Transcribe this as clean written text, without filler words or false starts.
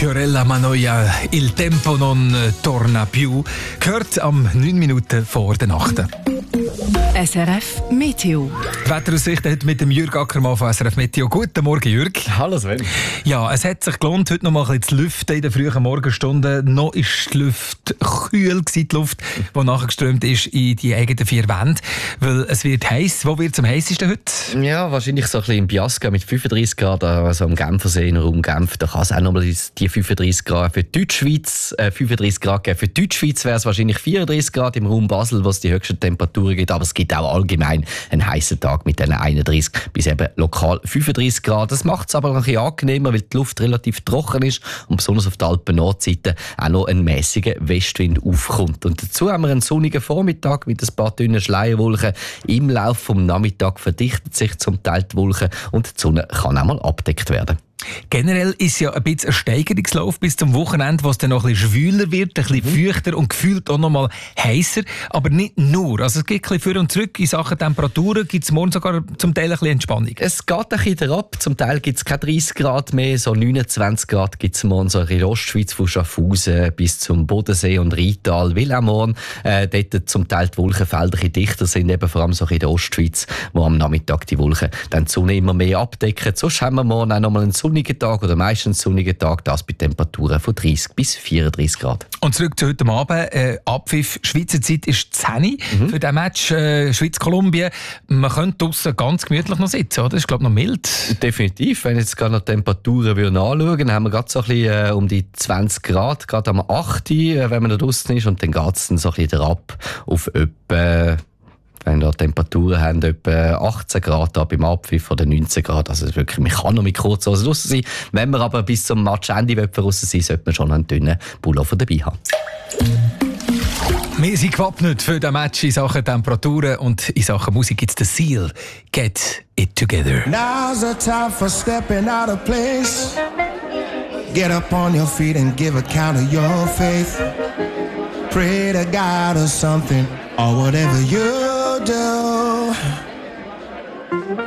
Fiorella Manoia, Il tempo non torna più, gehört am 9 Minuten vor der Nacht. SRF Meteo. Die Wetteraussicht heute mit dem Jürg Ackermann von SRF Meteo. Guten Morgen, Jürg. Hallo Sven. Ja, es hat sich gelohnt, heute noch mal ein bisschen zu lüften in den frühen Morgenstunden. Noch ist die Luft kühl gewesen, die Luft, die nachgeströmt ist in die eigenen 4 Wände. Weil es wird heiß. Wo wird es am heißesten heute? Ja, wahrscheinlich so ein bisschen im Biasca mit 35 Grad, also am Genfersee, im Raum Genf. Da kann es auch nochmal die 35 Grad für die Deutschschweiz, 35 Grad geben. Für die Deutschschweiz wäre es wahrscheinlich 34 Grad im Raum Basel, wo es die höchsten Temperaturen gibt. Aber es gibt auch allgemein einen heißen Tag mit diesen 31 bis eben lokal 35 Grad. Das macht es aber ein bisschen angenehmer, weil die Luft relativ trocken ist und besonders auf der Alpen-Nordseite auch noch ein mäßiger Westwind aufkommt. Und dazu haben wir einen sonnigen Vormittag mit ein paar dünnen Schleierwolken. Im Laufe des Nachmittags verdichtet sich zum Teil die Wolken und die Sonne kann auch mal abgedeckt werden. Generell ist ja ein bisschen ein Steigerungslauf bis zum Wochenende, wo es dann noch ein bisschen schwüler wird, ein bisschen feuchter und gefühlt auch noch mal heißer. Aber nicht nur. Also es geht ein bisschen vor und zurück in Sachen Temperaturen. Gibt es morgen sogar zum Teil ein bisschen Entspannung? Es geht ein bisschen herab. Zum Teil gibt es keine 30 Grad mehr. So 29 Grad gibt es morgen so in der Ostschweiz von Schaffhausen bis zum Bodensee und Rheintal. Weil auch morgen dort zum Teil die Wolkenfelder ein bisschen dichter sind, eben vor allem so in der Ostschweiz, wo am Nachmittag die Wolken dann die Sonne immer mehr abdecken. Sonst haben wir morgen auch noch mal einen sonnigen Tag oder meistens sonnigen Tag, das bei Temperaturen von 30 bis 34 Grad. Und zurück zu heute Abend. Abpfiff Schweizer Zeit ist 10 für das Match Schweiz-Kolumbien. Man könnte draussen ganz gemütlich noch sitzen, oder? Das ist, glaube ich, noch mild. Definitiv. Wenn ich jetzt gerade noch die Temperaturen anschauen, dann haben wir gerade so ein bisschen um die 20 Grad, gerade am 8., wenn man da draussen ist. Und dann geht es dann so ein bisschen herab auf etwa, wenn wir Temperaturen haben, etwa 18 Grad ab im Abpfiff oder 19 Grad. Also wirklich, man kann noch mit Kurzhosen draussen sein. Wenn man aber bis zum Matchende draussen sein, sollte man schon einen dünnen Pullover dabei haben. Wir sind gewappnet für das Match in Sachen Temperaturen und in Sachen Musik gibt es das Ziel. Get it together. Now's the time for stepping out of place. Get up on your feet and give account of your faith. Pray to God or something, or whatever you do.